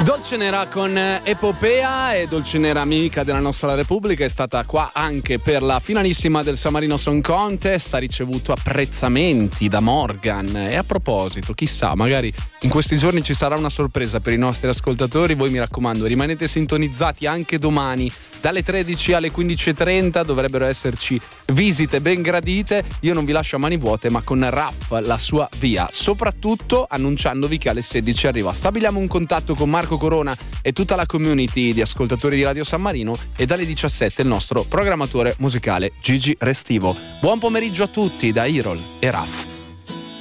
Dolcenera con Epopea, e Dolcenera, amica della nostra Repubblica, è stata qua anche per la finalissima del San Marino Song Contest, ha ricevuto apprezzamenti da Morgan. E a proposito, chissà, magari in questi giorni ci sarà una sorpresa per i nostri ascoltatori. Voi, mi raccomando, rimanete sintonizzati anche domani dalle 13 alle 15:30, dovrebbero esserci visite ben gradite. Io non vi lascio a mani vuote, ma con Raff la sua via, soprattutto annunciandovi che alle 16 arriva. Stabiliamo un contatto con Marco Corona e tutta la community di ascoltatori di Radio San Marino, e dalle 17 il nostro programmatore musicale Gigi Restivo. Buon pomeriggio a tutti da Irol e Raff.